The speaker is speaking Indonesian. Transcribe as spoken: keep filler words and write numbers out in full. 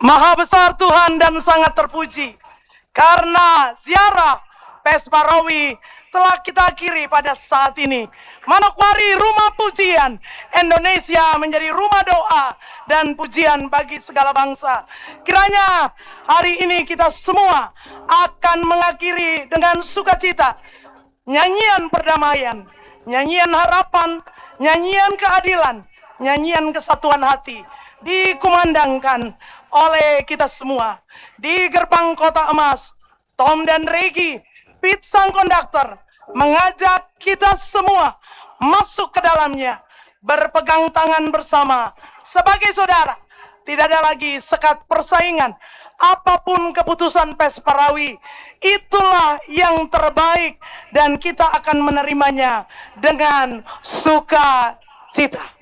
Maha besar Tuhan dan sangat terpuji, karena ziarah Pesparawi telah kita akhiri pada saat ini. Manokwari Rumah Pujian Indonesia menjadi rumah doa dan pujian bagi segala bangsa. Kiranya hari ini kita semua akan mengakhiri dengan sukacita nyanyian perdamaian, nyanyian harapan, nyanyian keadilan, nyanyian kesatuan hati dikumandangkan oleh kita semua di gerbang Kota Emas. Tom dan Regi, Pit sang konduktor, mengajak kita semua masuk ke dalamnya, berpegang tangan bersama sebagai saudara. Tidak ada lagi sekat persaingan. Apapun keputusan Pesparawi, itulah yang terbaik dan kita akan menerimanya dengan sukacita.